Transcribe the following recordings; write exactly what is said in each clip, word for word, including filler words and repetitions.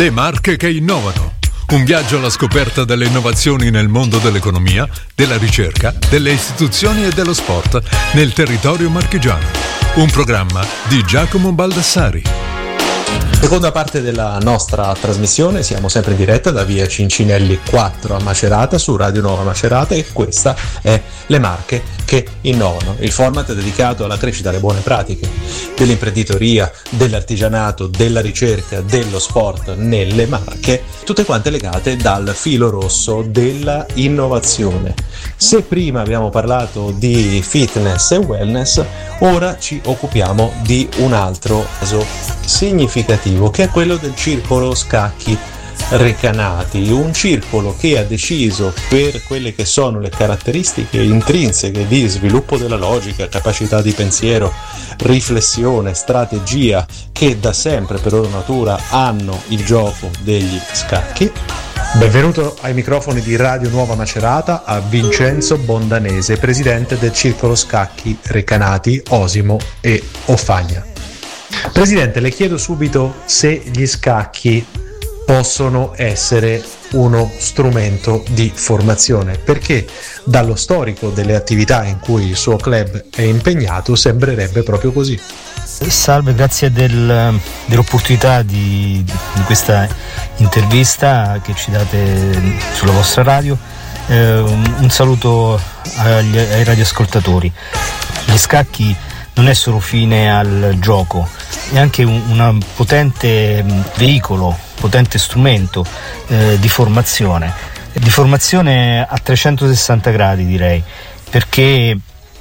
Le marche che innovano. Un viaggio alla scoperta delle innovazioni nel mondo dell'economia, della ricerca, delle istituzioni e dello sport nel territorio marchigiano. Un programma di Giacomo Baldassari. Seconda parte della nostra trasmissione, siamo sempre in diretta da via Cincinelli quattro a Macerata su Radio Nuova Macerata e questa è Le Marche che innovano, il format dedicato alla crescita delle buone pratiche dell'imprenditoria, dell'artigianato, della ricerca, dello sport nelle Marche, tutte quante legate dal filo rosso della innovazione. Se prima abbiamo parlato di fitness e wellness, ora ci occupiamo di un altro caso significativo, che è quello del Circolo Scacchi Recanati, un circolo che ha deciso, per quelle che sono le caratteristiche intrinseche di sviluppo della logica, capacità di pensiero, riflessione, strategia, che da sempre per loro natura hanno il gioco degli scacchi. Benvenuto ai microfoni di Radio Nuova Macerata a Vincenzo Bondanese, presidente del Circolo Scacchi Recanati, Osimo e Ofagna. Presidente, le chiedo subito se gli scacchi possono essere uno strumento di formazione, perché dallo storico delle attività in cui il suo club è impegnato sembrerebbe proprio così. Salve, grazie del, dell'opportunità di, di questa intervista che ci date sulla vostra radio. Eh, un, un saluto agli, ai radioascoltatori. Gli scacchi non è solo fine al gioco, è anche un una potente veicolo, potente strumento eh, di formazione, di formazione a trecentosessanta gradi, direi, perché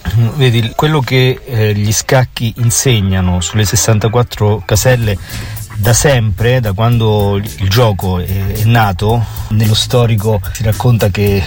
vedi, quello che eh, gli scacchi insegnano sulle sessantaquattro caselle da sempre, da quando il gioco è, è nato. Nello storico si racconta che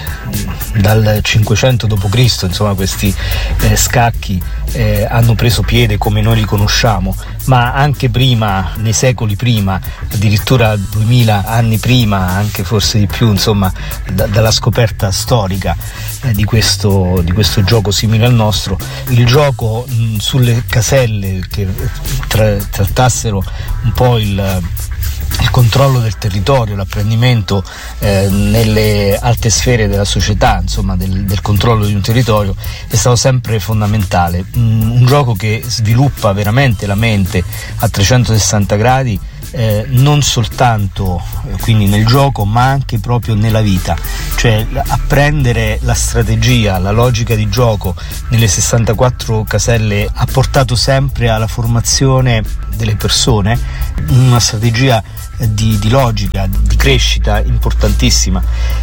dal cinquecento dopo Cristo, insomma, questi eh, scacchi eh, hanno preso piede come noi li conosciamo, ma anche prima, nei secoli prima, addirittura duemila anni prima, anche forse di più, insomma, da, dalla scoperta storica eh, di questo di questo gioco simile al nostro, il gioco mh, sulle caselle che tra, trattassero un po' il il controllo del territorio, l'apprendimento eh, nelle alte sfere della società, insomma del, del controllo di un territorio, è stato sempre fondamentale. Un, un gioco che sviluppa veramente la mente a trecentosessanta gradi, eh, non soltanto eh, quindi nel gioco, ma anche proprio nella vita, cioè apprendere la strategia, la logica di gioco nelle sessantaquattro caselle ha portato sempre alla formazione delle persone, una strategia di, di logica, di crescita importantissima.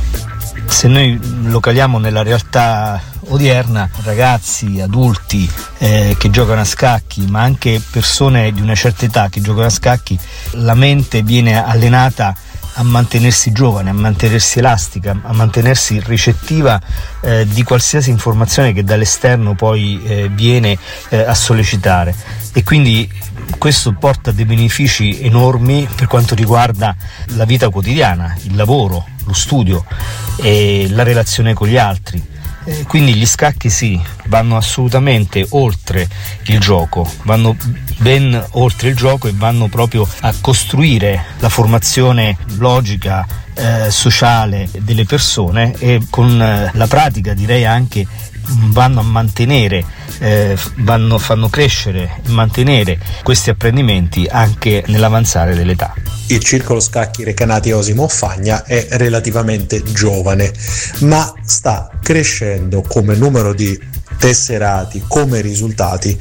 Se noi lo caliamo nella realtà odierna, ragazzi, adulti eh, che giocano a scacchi, ma anche persone di una certa età che giocano a scacchi, la mente viene allenata a mantenersi giovane, a mantenersi elastica, a mantenersi ricettiva eh, di qualsiasi informazione che dall'esterno poi eh, viene eh, a sollecitare, e quindi questo porta dei benefici enormi per quanto riguarda la vita quotidiana, il lavoro, lo studio e la relazione con gli altri. Eh, quindi gli scacchi sì, vanno assolutamente oltre il gioco, vanno ben oltre il gioco e vanno proprio a costruire la formazione logica, eh, sociale delle persone, e con eh, la pratica direi anche vanno a mantenere, eh, vanno, fanno crescere e mantenere questi apprendimenti anche nell'avanzare dell'età. Il Circolo Scacchi Recanati Osimo Ofagna è relativamente giovane, ma sta crescendo come numero di tesserati, come risultati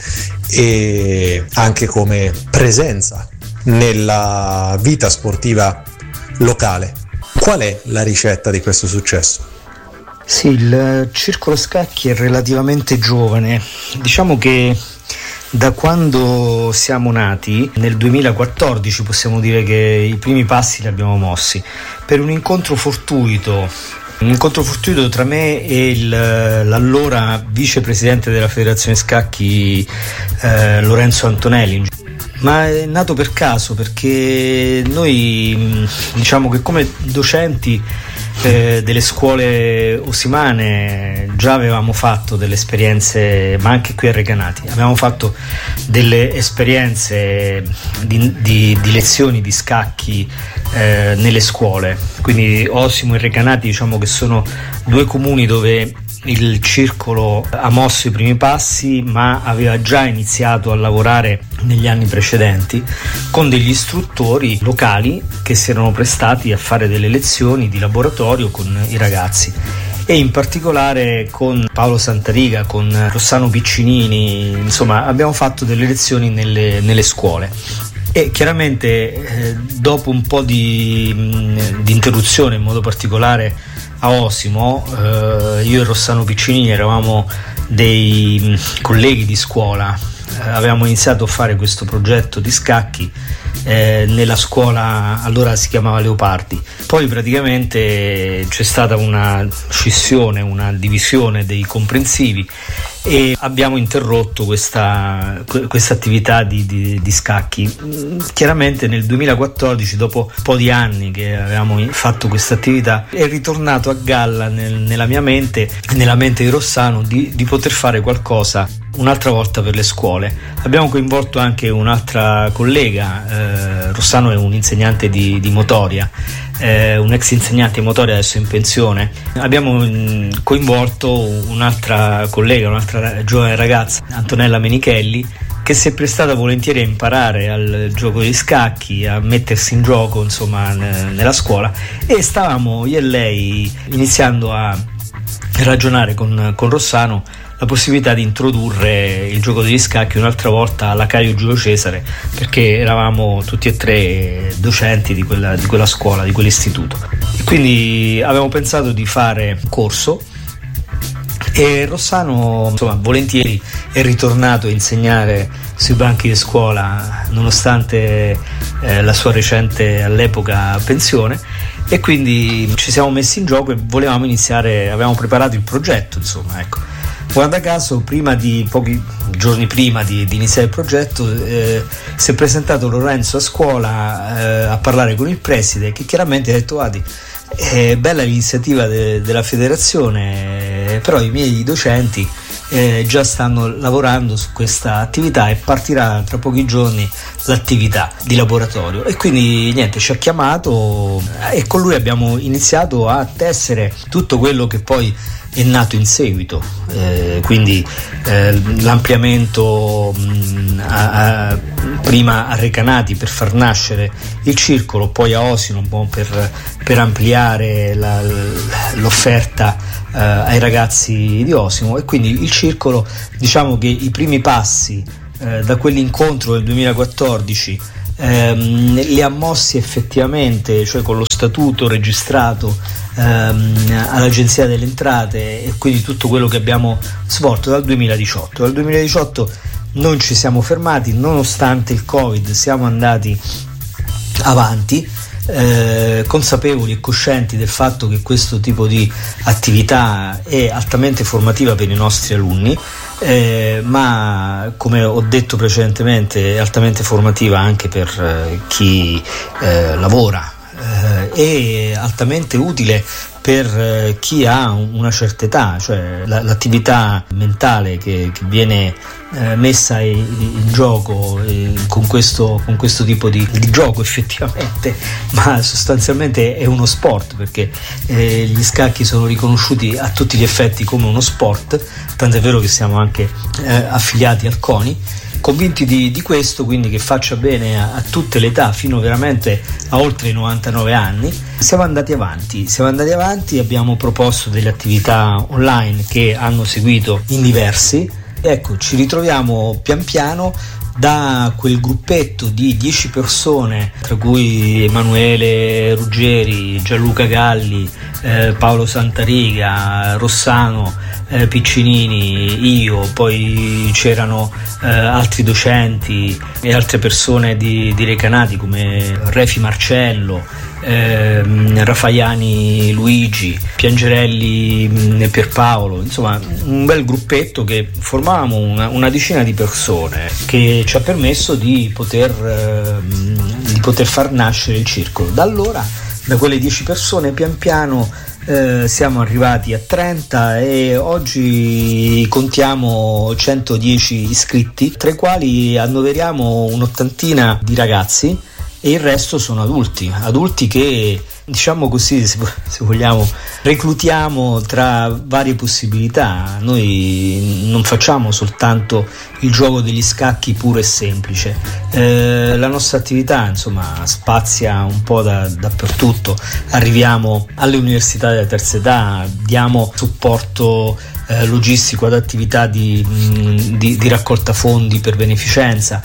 e anche come presenza nella vita sportiva locale. Qual è la ricetta di questo successo? Sì, il Circolo Scacchi è relativamente giovane, diciamo che da quando siamo nati, nel duemilaquattordici, possiamo dire che i primi passi li abbiamo mossi per un incontro fortuito, un incontro fortuito tra me e il, l'allora vicepresidente della Federazione Scacchi eh, Lorenzo Antonelli. Ma è nato per caso, perché noi diciamo che come docenti eh, delle scuole ossimane già avevamo fatto delle esperienze, ma anche qui a Recanati abbiamo fatto delle esperienze di, di, di lezioni di scacchi eh, nelle scuole, quindi Osimo e Recanati diciamo che sono due comuni dove il circolo ha mosso i primi passi, ma aveva già iniziato a lavorare negli anni precedenti con degli istruttori locali che si erano prestati a fare delle lezioni di laboratorio con i ragazzi, e in particolare con Paolo Santariga, con Rossano Piccinini, insomma abbiamo fatto delle lezioni nelle, nelle scuole. E chiaramente eh, dopo un po' di, di interruzione, in modo particolare a Osimo, eh, io e Rossano Piccinini eravamo dei colleghi di scuola, eh, avevamo iniziato a fare questo progetto di scacchi eh, nella scuola, allora si chiamava Leopardi. Poi praticamente c'è stata una scissione, una divisione dei comprensivi e abbiamo interrotto questa questa attività di, di, di scacchi. Chiaramente nel duemilaquattordici, dopo un po' di anni che avevamo fatto questa attività, è ritornato a galla nel, nella mia mente, nella mente di Rossano, di, di poter fare qualcosa un'altra volta per le scuole. Abbiamo coinvolto anche un'altra collega, eh, Rossano è un insegnante di, di motoria, eh, un ex insegnante di motoria adesso in pensione. Abbiamo mh, coinvolto un'altra collega, un'altra giovane ragazza, Antonella Menichelli, che si è prestata volentieri a imparare al gioco di scacchi, a mettersi in gioco insomma n- nella scuola, e stavamo io e lei iniziando a ragionare con, con Rossano la possibilità di introdurre il gioco degli scacchi un'altra volta alla Caio Giulio Cesare, perché eravamo tutti e tre docenti di quella, di quella scuola, di quell'istituto, e quindi avevamo pensato di fare un corso. E Rossano insomma volentieri è ritornato a insegnare sui banchi di scuola, nonostante eh, la sua recente all'epoca pensione, e quindi ci siamo messi in gioco e volevamo iniziare, avevamo preparato il progetto insomma, ecco. Guarda caso, prima di pochi giorni prima di, di iniziare il progetto eh, si è presentato Lorenzo a scuola eh, a parlare con il preside, che chiaramente ha detto: Adi, è bella l'iniziativa de- della federazione, però i miei docenti eh, già stanno lavorando su questa attività e partirà tra pochi giorni l'attività di laboratorio. E quindi niente, ci ha chiamato e con lui abbiamo iniziato a tessere tutto quello che poi è nato in seguito, eh, quindi eh, l'ampliamento mh, a, a, prima a Recanati per far nascere il circolo, poi a Osimo per, per ampliare la, l'offerta eh, ai ragazzi di Osimo, e quindi il circolo, diciamo che i primi passi eh, da quell'incontro del duemilaquattordici ehm, li ha mossi effettivamente, cioè con lo statuto registrato ehm, all'Agenzia delle Entrate, e quindi tutto quello che abbiamo svolto dal duemiladiciotto. Dal duemiladiciotto non ci siamo fermati, nonostante il Covid siamo andati avanti, eh, consapevoli e coscienti del fatto che questo tipo di attività è altamente formativa per i nostri alunni, eh, ma come ho detto precedentemente è altamente formativa anche per eh, chi eh, lavora, eh, è altamente utile per eh, chi ha una certa età, cioè la, l'attività mentale che, che viene eh, messa in, in gioco eh, con, questo, con questo tipo di, di gioco effettivamente, ma sostanzialmente è uno sport, perché eh, gli scacchi sono riconosciuti a tutti gli effetti come uno sport, tant'è vero che siamo anche eh, affiliati al CONI, convinti di, di questo, quindi che faccia bene a, a tutte le età, fino veramente a oltre i novantanove anni. Siamo andati avanti, siamo andati avanti, abbiamo proposto delle attività online che hanno seguito in diversi. Ecco, ci ritroviamo pian piano da quel gruppetto di dieci persone, tra cui Emanuele Ruggeri, Gianluca Galli, eh, Paolo Santariga, Rossano, eh, Piccinini, io, poi c'erano eh, altri docenti e altre persone di, di Recanati come Refi Marcello, eh, Rafaiani Luigi, Piangerelli Pierpaolo, insomma un bel gruppetto che formavamo una, una decina di persone che ci ha permesso di poter, eh, di poter far nascere il circolo. Da allora, da quelle dieci persone, pian piano eh, siamo arrivati a trenta e oggi contiamo centodieci iscritti, tra i quali annoveriamo un'ottantina di ragazzi e il resto sono adulti, adulti che, diciamo così, se vogliamo, reclutiamo tra varie possibilità. Noi non facciamo soltanto il gioco degli scacchi puro e semplice, eh, la nostra attività insomma spazia un po' da, dappertutto. Arriviamo alle università della terza età, diamo supporto eh, logistico ad attività di, di, di raccolta fondi per beneficenza,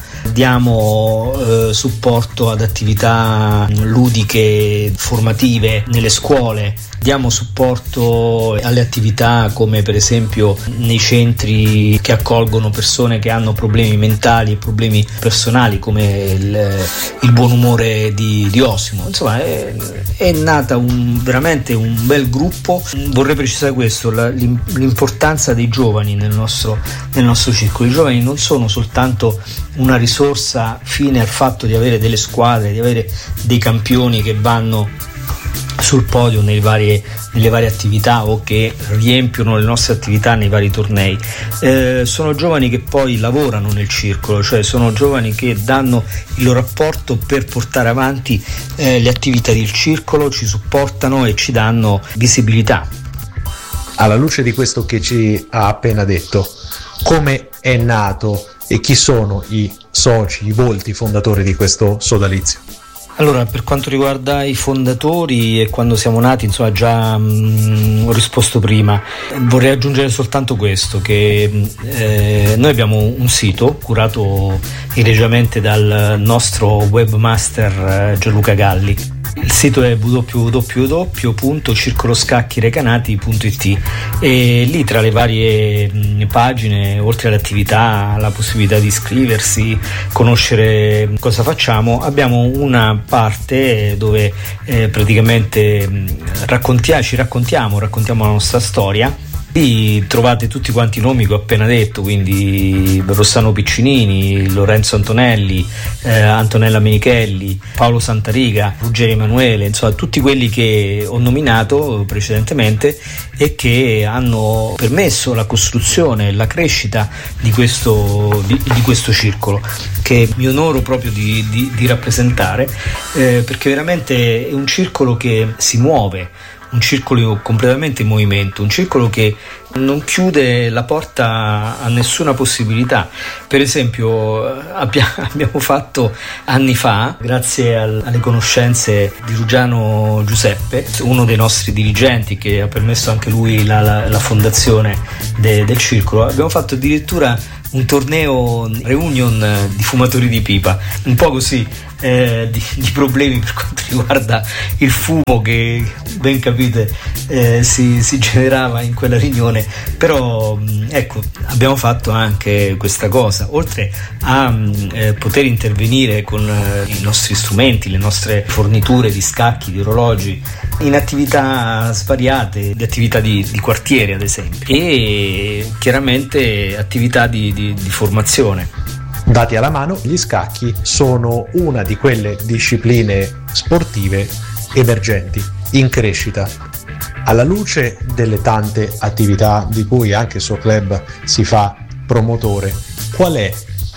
diamo eh, supporto ad attività ludiche formative nelle scuole, diamo supporto alle attività come per esempio nei centri che accolgono persone che hanno problemi mentali e problemi personali come il, il buon umore di, di Osimo. Insomma è, è nata un, veramente un bel gruppo. Vorrei precisare questo, la, l'importanza dei giovani nel nostro, nel nostro circolo. I giovani non sono soltanto una risorsa fine al fatto di avere delle squadre, di avere dei campioni che vanno sul podio nelle varie, nelle varie attività o che riempiono le nostre attività nei vari tornei. Eh, sono giovani che poi lavorano nel circolo, cioè sono giovani che danno il loro apporto per portare avanti eh, le attività del circolo, ci supportano e ci danno visibilità. Alla luce di questo che ci ha appena detto, come è nato e chi sono i soci, i volti fondatori di questo sodalizio? Allora, per quanto riguarda i fondatori e quando siamo nati, insomma già mh, ho risposto prima. Vorrei aggiungere soltanto questo, che eh, noi abbiamo un sito curato egregiamente dal nostro webmaster eh, Gianluca Galli. Il sito è w w w punto circoloscacchirecanati punto i t e lì tra le varie mh, pagine, oltre alle attività, la possibilità di iscriversi, conoscere cosa facciamo, abbiamo una parte dove eh, praticamente mh, raccontia- ci raccontiamo, raccontiamo la nostra storia. Lì trovate tutti quanti i nomi che ho appena detto, quindi Rossano Piccinini, Lorenzo Antonelli, eh, Antonella Menichelli, Paolo Santariga, Ruggero Emanuele, insomma tutti quelli che ho nominato precedentemente e che hanno permesso la costruzione e la crescita di questo, di, di questo circolo, che mi onoro proprio di, di, di rappresentare, eh, perché veramente è un circolo che si muove, un circolo completamente in movimento, un circolo che non chiude la porta a nessuna possibilità. Per esempio abbia, abbiamo fatto anni fa, grazie al, alle conoscenze di Ruggiano Giuseppe, uno dei nostri dirigenti che ha permesso anche lui la, la, la fondazione de, del circolo, abbiamo fatto addirittura un torneo reunion di fumatori di pipa, un po' così, eh, di, di problemi per quanto riguarda il fumo che ben capite eh, si, si generava in quella riunione. Però ecco, abbiamo fatto anche questa cosa, oltre a eh, poter intervenire con eh, i nostri strumenti, le nostre forniture di scacchi, di orologi, in attività svariate, di attività di, di quartiere ad esempio, e chiaramente attività di, di, di formazione. Dati alla mano, gli scacchi sono una di quelle discipline sportive emergenti, in crescita. Alla luce delle tante attività di cui anche il suo club si fa promotore, qual è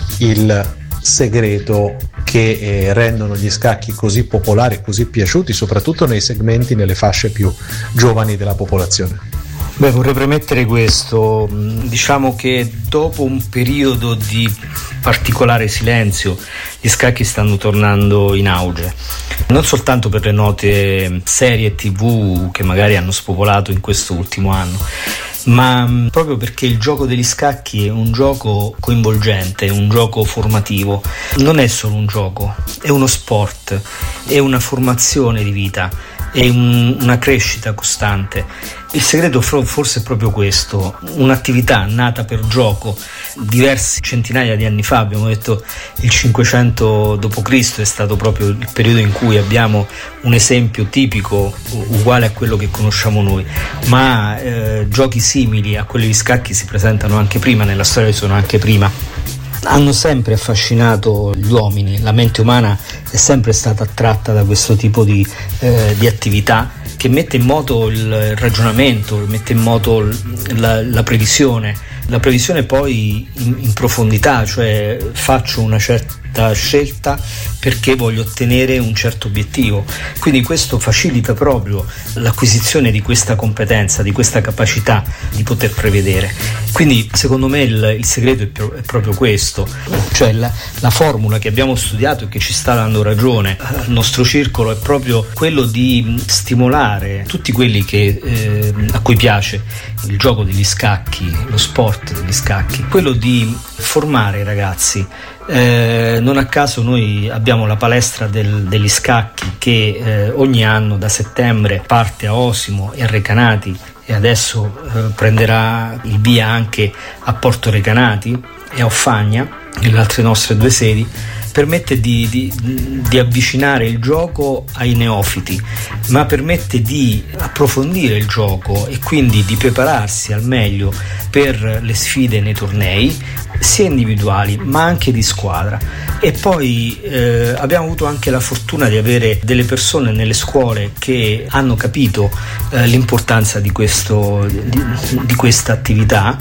il segreto che eh, rendono gli scacchi così popolari, così piaciuti, soprattutto nei segmenti, nelle fasce più giovani della popolazione? Beh, vorrei premettere questo, diciamo che dopo un periodo di particolare silenzio gli scacchi stanno tornando in auge, non soltanto per le note serie tivù che magari hanno spopolato in questo ultimo anno, ma proprio perché il gioco degli scacchi è un gioco coinvolgente, è un gioco formativo, non è solo un gioco, è uno sport, è una formazione di vita. e un, una crescita costante. Il segreto forse è proprio questo, un'attività nata per gioco diversi centinaia di anni fa. Abbiamo detto il cinquecento dopo Cristo è stato proprio il periodo in cui abbiamo un esempio tipico uguale a quello che conosciamo noi, ma eh, giochi simili a quelli di scacchi si presentano anche prima, nella storia ci sono anche prima. Hanno sempre affascinato gli uomini, la mente umana è sempre stata attratta da questo tipo di, eh, di attività che mette in moto il ragionamento, mette in moto la, la previsione, la previsione poi in, in profondità, cioè faccio una certa scelta perché voglio ottenere un certo obiettivo, quindi questo facilita proprio l'acquisizione di questa competenza, di questa capacità di poter prevedere. Quindi secondo me il, il segreto è, pro, è proprio questo, cioè la, la formula che abbiamo studiato e che ci sta dando ragione al nostro circolo è proprio quello di stimolare tutti quelli che, eh, a cui piace il gioco degli scacchi, lo sport degli scacchi, quello di formare i ragazzi. Eh, non a caso noi abbiamo la palestra del, degli scacchi che eh, ogni anno da settembre parte a Osimo e a Recanati e adesso eh, prenderà il via anche a Porto Recanati e a Offagna, nelle altre nostre due sedi. Permette di, di, di avvicinare il gioco ai neofiti, ma permette di approfondire il gioco e quindi di prepararsi al meglio per le sfide nei tornei, sia individuali ma anche di squadra. E poi eh, abbiamo avuto anche la fortuna di avere delle persone nelle scuole che hanno capito eh, l'importanza di, questo, di, di questa attività,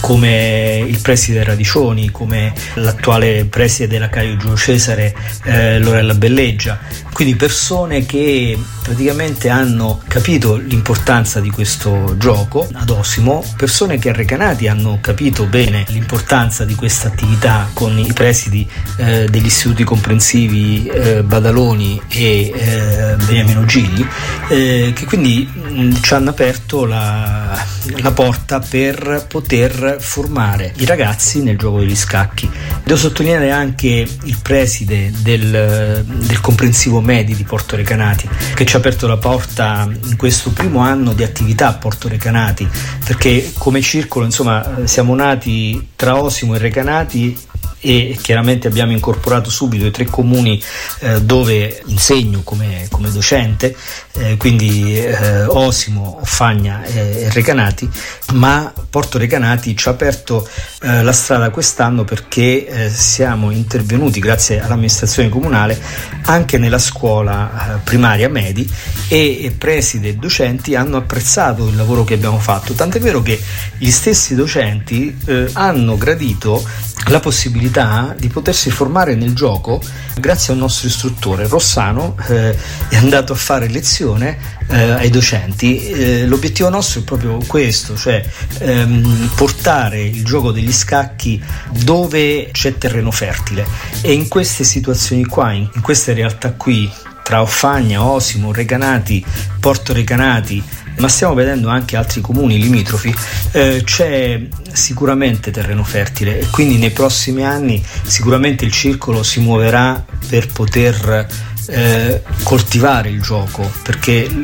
come il preside Radicioni, come l'attuale preside della Caio Giulio Cesare, eh, Lorella Belleggia, quindi persone che praticamente hanno capito l'importanza di questo gioco ad Osimo, persone che a Recanati hanno capito bene l'importanza di questa attività con i presidi eh, degli istituti comprensivi eh, Badaloni e eh, Beniamino Gigli, eh, che quindi mh, ci hanno aperto la, la porta per poter formare i ragazzi nel gioco degli scacchi. Devo sottolineare anche il preside del, del comprensivo Medi di Porto Recanati, che ci ha aperto la porta in questo primo anno di attività a Porto Recanati, perché come circolo insomma siamo nati tra Osimo e Recanati e chiaramente abbiamo incorporato subito i tre comuni eh, dove insegno come, come docente, eh, quindi eh, Osimo, Offagna e, e Recanati, ma Porto Recanati ci ha aperto eh, la strada quest'anno perché eh, siamo intervenuti grazie all'amministrazione comunale anche nella scuola eh, primaria Medi e, e presidi e docenti hanno apprezzato il lavoro che abbiamo fatto, tant'è vero che gli stessi docenti eh, hanno gradito la possibilità di potersi formare nel gioco grazie al nostro istruttore Rossano, eh, è andato a fare lezione eh, ai docenti. Eh, l'obiettivo nostro è proprio questo, cioè ehm, portare il gioco degli scacchi dove c'è terreno fertile, e in queste situazioni qua, in, in queste realtà qui, tra Offagna, Osimo, Recanati, Porto Recanati, ma stiamo vedendo anche altri comuni limitrofi, eh, c'è sicuramente terreno fertile e quindi nei prossimi anni sicuramente il circolo si muoverà per poter eh, coltivare il gioco, perché